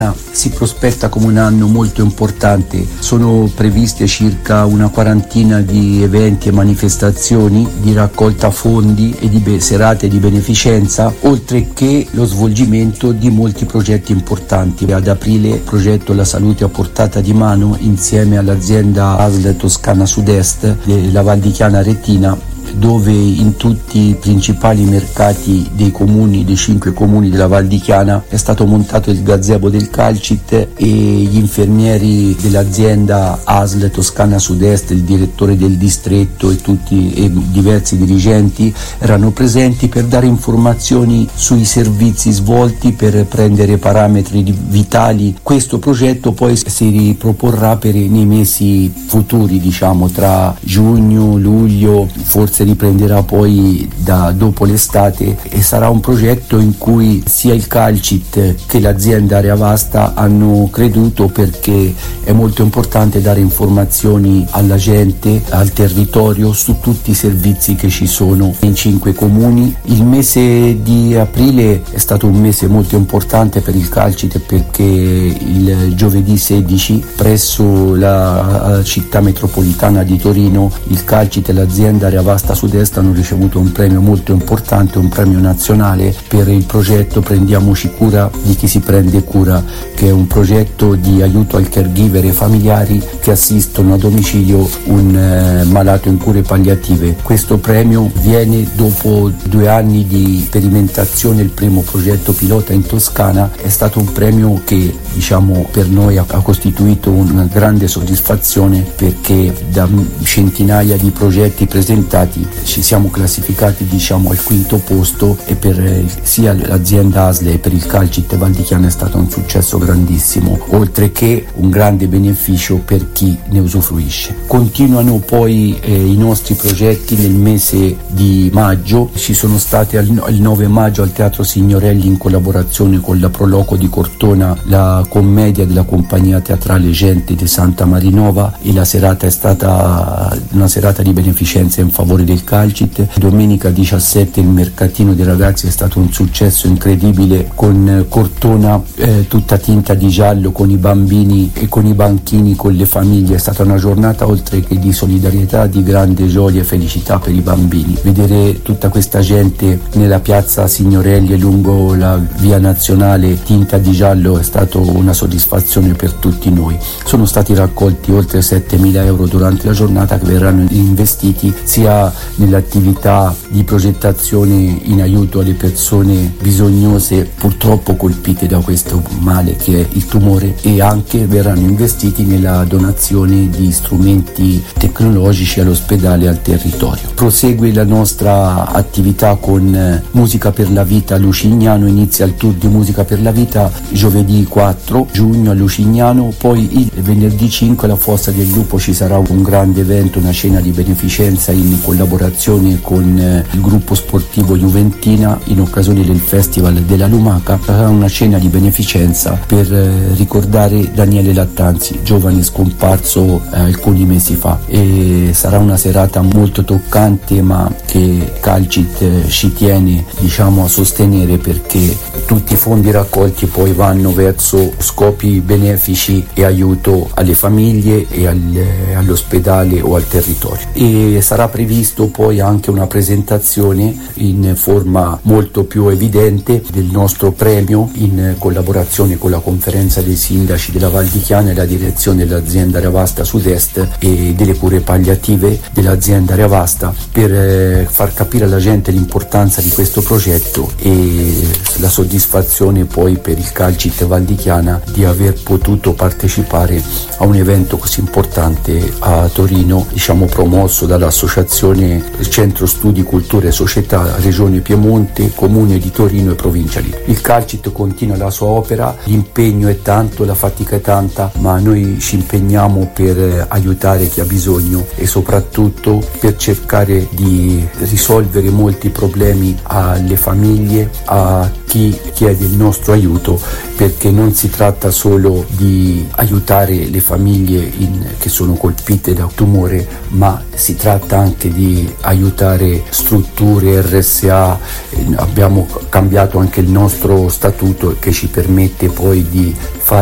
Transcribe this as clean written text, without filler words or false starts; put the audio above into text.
Si prospetta come un anno molto importante. Sono previste circa una quarantina di eventi e manifestazioni di raccolta fondi e di serate di beneficenza, oltre che lo svolgimento di molti progetti importanti. Ad aprile il progetto La Salute a Portata di Mano insieme all'azienda ASL Toscana Sud-Est della Val di Chiana Retina, dove in tutti i principali mercati dei 5 comuni della Val di Chiana è stato montato il gazebo del Calcit e gli infermieri dell'azienda ASL Toscana Sud-Est, il direttore del distretto e diversi dirigenti erano presenti per dare informazioni sui servizi svolti, per prendere parametri vitali. Questo progetto poi si riproporrà nei mesi futuri, tra giugno, luglio, forse riprenderà poi dopo l'estate, e sarà un progetto in cui sia il Calcit che l'azienda Area Vasta hanno creduto, perché è molto importante dare informazioni alla gente, al territorio, su tutti i servizi che ci sono in 5 comuni. Il mese di aprile è stato un mese molto importante per il Calcit, perché il giovedì 16 presso la città metropolitana di Torino il Calcit e l'azienda Area Vasta Sud-Est hanno ricevuto un premio molto importante, un premio nazionale per il progetto Prendiamoci cura di chi si prende cura, che è un progetto di aiuto al caregiver e familiari che assistono a domicilio un malato in cure palliative. Questo premio viene dopo 2 anni di sperimentazione. Il primo progetto pilota in Toscana è stato un premio che per noi ha costituito una grande soddisfazione, perché da centinaia di progetti presentati ci siamo classificati al 5° posto, e per sia l'azienda ASL e per il Calcit Val di Chiana è stato un successo grandissimo, oltre che un grande beneficio per chi ne usufruisce. Continuano poi i nostri progetti nel mese di maggio. Ci sono state il 9 maggio al Teatro Signorelli, in collaborazione con la Proloco di Cortona, la commedia della compagnia teatrale Gente di Santa Marinova, e la serata è stata una serata di beneficenza in favore del Calcit. Domenica 17 il mercatino dei ragazzi è stato un successo incredibile, con Cortona tutta tinta di giallo, con i bambini e con i banchini, con le famiglie. È stata una giornata oltre che di solidarietà, di grande gioia e felicità per i bambini. Vedere tutta questa gente nella piazza Signorelli e lungo la via nazionale tinta di giallo è stato una soddisfazione per tutti noi. Sono stati raccolti oltre 7.000 euro durante la giornata, che verranno investiti sia nell'attività di progettazione in aiuto alle persone bisognose purtroppo colpite da questo male che è il tumore, e anche verranno investiti nella donazione di strumenti tecnologici all'ospedale e al territorio. Prosegue la nostra attività con Musica per la Vita a Lucignano. Inizia il tour di Musica per la Vita giovedì 4 giugno a Lucignano, poi il venerdì 5 alla Fossa del Lupo ci sarà un grande evento, una cena di beneficenza in collaborazione con il gruppo sportivo Juventina in occasione del Festival della Lumaca. Sarà una cena di beneficenza per ricordare Daniele Lattanzi, giovane scomparso alcuni mesi fa, e sarà una serata molto toccante, ma che Calcit ci tiene a sostenere, perché tutti i fondi raccolti poi vanno verso scopi benefici e aiuto alle famiglie e all'ospedale o al territorio. E sarà previsto poi anche una presentazione in forma molto più evidente del nostro premio, in collaborazione con la conferenza dei sindaci della Val di Chiana e la direzione dell'azienda Area Vasta Sud-Est e delle cure palliative dell'azienda Area Vasta, per far capire alla gente l'importanza di questo progetto e la soddisfazione poi per il Calcit Val di Chiana di aver potuto partecipare a un evento così importante a Torino, promosso dall'associazione Centro Studi Cultura e Società Regione Piemonte, Comune di Torino e Provincia di Torino. Il Calcit continua la sua opera, l'impegno è tanto, la fatica è tanta, ma noi ci impegniamo per aiutare chi ha bisogno e soprattutto per cercare di risolvere molti problemi alle famiglie, a chi chiede il nostro aiuto, perché non si tratta solo di aiutare le famiglie che sono colpite da tumore, ma si tratta anche di di aiutare strutture RSA. Abbiamo cambiato anche il nostro statuto che ci permette poi di fare